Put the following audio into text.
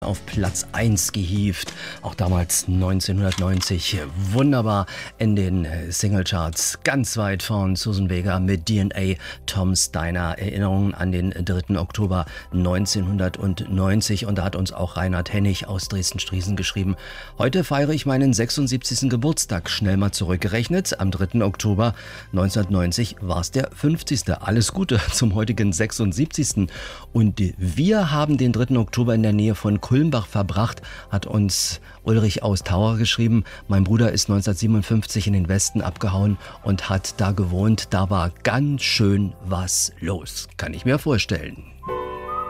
Auf Platz 1 gehievt, auch damals 1990, wunderbar in den Singlecharts, ganz weit vorn Susan Vega mit DNA, Tom Steiner, Erinnerungen an den 3. Oktober 1990 und da hat uns auch Reinhard Hennig aus Dresden-Striesen geschrieben, heute feiere ich meinen 76. Geburtstag, schnell mal zurückgerechnet, am 3. Oktober 1990 war es der 50. Alles Gute zum heutigen 76. Und wir haben den 3. Oktober in der Nähe von Kulmbach verbracht, hat uns Ulrich aus Tauer geschrieben. Mein Bruder ist 1957 in den Westen abgehauen und hat da gewohnt. Da war ganz schön was los, kann ich mir vorstellen.